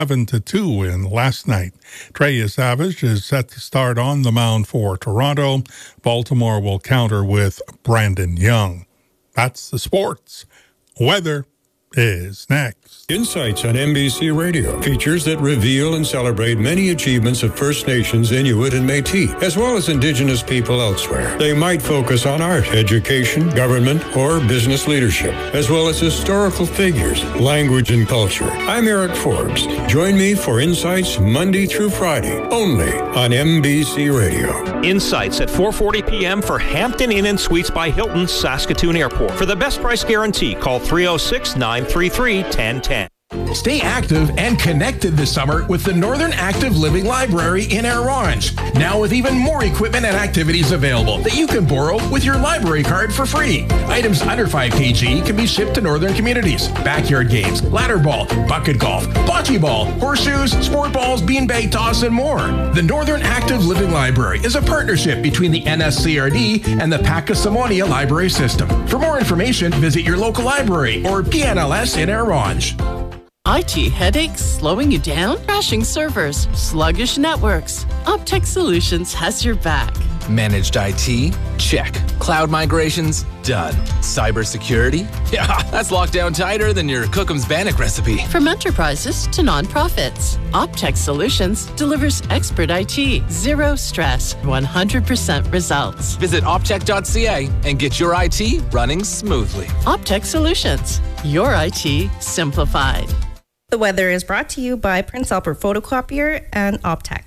7-2 win last night. Trey Savage is set to start on the mound for Toronto. Baltimore will counter with Brandon Young. That's the sports. Weather is next. Insights on NBC Radio. Features that reveal and celebrate many achievements of First Nations, Inuit, and Métis, as well as Indigenous people elsewhere. They might focus on art, education, government, or business leadership, as well as historical figures, language, and culture. I'm Eric Forbes. Join me for Insights Monday through Friday, only on NBC Radio. Insights at 4:40 p.m. for Hampton Inn & Suites by Hilton, Saskatoon Airport. For the best price guarantee, call 306-933-1010. Stay active and connected this summer with the Northern Active Living Library in Orange. Now with even more equipment and activities available that you can borrow with your library card for free. Items under 5 kg can be shipped to northern communities. Backyard games, ladder ball, bucket golf, bocce ball, horseshoes, sport balls, beanbag toss, and more. The Northern Active Living Library is a partnership between the NSCRD and the Pakisimonia Library System. For more information, visit your local library or PNLS in Orange. IT headaches slowing you down? Crashing servers, sluggish networks. Optech Solutions has your back. Managed IT? Check. Cloud migrations? Done. Cybersecurity? Yeah, that's locked down tighter than your Cookham's Bannock recipe. From enterprises to nonprofits, Optech Solutions delivers expert IT, zero stress, 100% results. Visit optech.ca and get your IT running smoothly. Optech Solutions, your IT simplified. The weather is brought to you by Prince Albert Photocopier and Optech.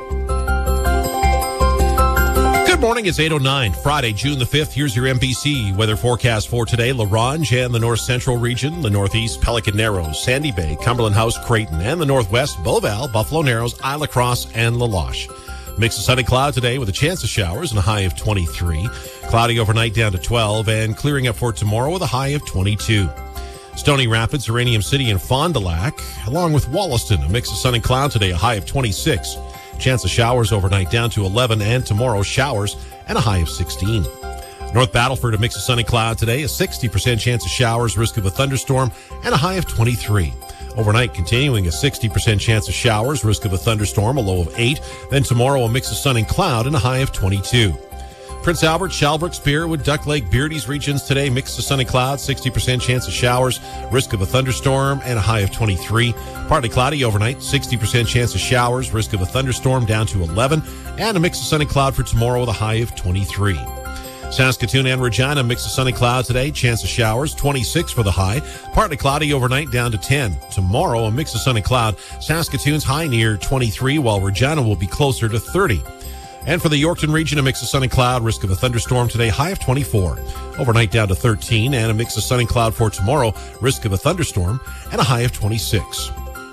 Good morning, it's 8:09, Friday, June the 5th. Here's your NBC weather forecast for today. La Ronge and the north central region, the northeast, Pelican Narrows, Sandy Bay, Cumberland House, Creighton, and the northwest, Beauval, Buffalo Narrows, Isle Cross, and La Loche. Mix of sun and cloud today with a chance of showers and a high of 23. Cloudy overnight down to 12 and clearing up for tomorrow with a high of 22. Stony Rapids, Uranium City, and Fond du Lac, along with Wollaston, a mix of sun and cloud today, a high of 26. Chance of showers overnight down to 11, and tomorrow showers and a high of 16. North Battleford, a mix of sun and cloud today, a 60% chance of showers, risk of a thunderstorm, and a high of 23. Overnight, continuing a 60% chance of showers, risk of a thunderstorm, a low of 8. Then tomorrow, a mix of sun and cloud and a high of 22. Prince Albert, Shalbrook, Spearwood, Duck Lake, Beardy's regions today, mix of sun and cloud, 60% chance of showers, risk of a thunderstorm, and a high of 23. Partly cloudy overnight, 60% chance of showers, risk of a thunderstorm down to 11, and a mix of sun and cloud for tomorrow with a high of 23. Saskatoon and Regina, mix of sun and cloud today, chance of showers, 26 for the high. Partly cloudy overnight down to 10. Tomorrow, a mix of sun and cloud. Saskatoon's high near 23, while Regina will be closer to 30. And for the Yorkton region, a mix of sun and cloud, risk of a thunderstorm today, high of 24. Overnight down to 13, and a mix of sun and cloud for tomorrow, risk of a thunderstorm, and a high of 26.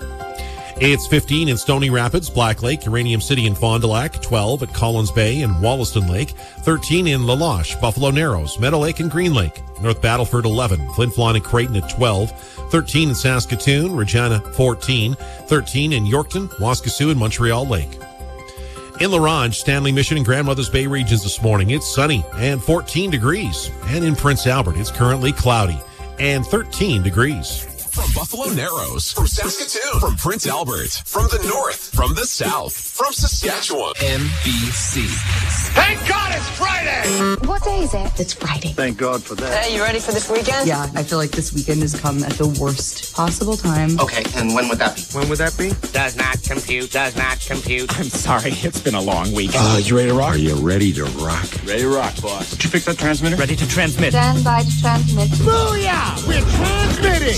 It's 15 in Stony Rapids, Black Lake, Uranium City, and Fond du Lac, 12 at Collins Bay and Wollaston Lake, 13 in La Loche, Buffalo Narrows, Meadow Lake, and Green Lake, North Battleford, 11, Flin Flon and Creighton at 12, 13 in Saskatoon, Regina, 14, 13 in Yorkton, Waskesiu, and Montreal Lake. In La Ronge, Stanley Mission, and Grandmother's Bay regions this morning, it's sunny and 14 degrees. And in Prince Albert, it's currently cloudy and 13 degrees. From Buffalo Narrows, from Saskatoon, from Prince Albert, from the north, from the south, from Saskatchewan. NBC. Thank God it's Friday! What day is it? It's Friday. Thank God for that. Hey, you ready for this weekend? Yeah, I feel like this weekend has come at the worst possible time. Okay, and when would that be? When would that be? Does not compute, does not compute. I'm sorry, it's been a long week. You ready to rock? Are you ready to rock? Ready to rock, boss. Did you fix that transmitter? Ready to transmit. Stand by to transmit. Booyah! We're transmitting!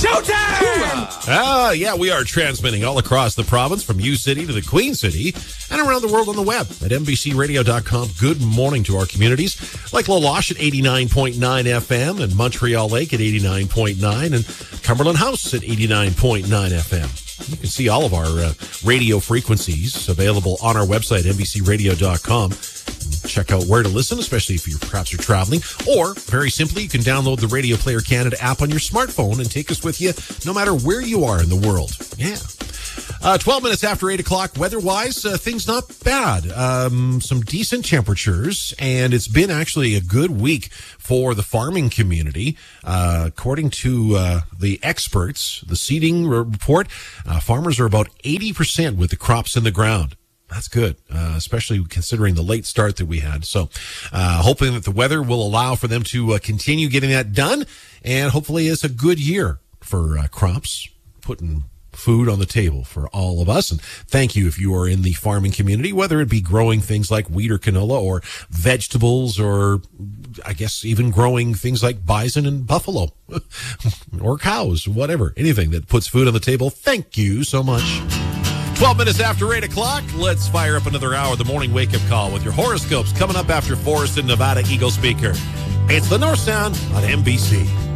Showtime! Yeah, we are transmitting all across the province, from U-City to the Queen City, and around the world on the web at NBCRadio.com. Good morning to our communities, like La Loche at 89.9 FM, and Montreal Lake at 89.9, and Cumberland House at 89.9 FM. You can see all of our radio frequencies available on our website, NBCRadio.com. Check out where to listen, especially if you're perhaps traveling. Or, very simply, you can download the Radio Player Canada app on your smartphone and take us with you no matter where you are in the world. Yeah. 12 minutes after 8 o'clock, weather-wise, things not bad. Some decent temperatures, and it's been actually a good week for the farming community. According to the experts, the seeding report, farmers are about 80% with the crops in the ground. That's good, especially considering the late start that we had. So hoping that the weather will allow for them to continue getting that done, and hopefully it's a good year for crops, putting food on the table for all of us. And thank you if you are in the farming community, whether it be growing things like wheat or canola or vegetables, or I guess even growing things like bison and buffalo or cows, whatever, anything that puts food on the table. Thank you so much. 12 minutes after 8 o'clock, let's fire up another hour of the morning wake-up call with your horoscopes coming up after Forest and Nevada Eagle Speaker. It's the North Sound on NBC.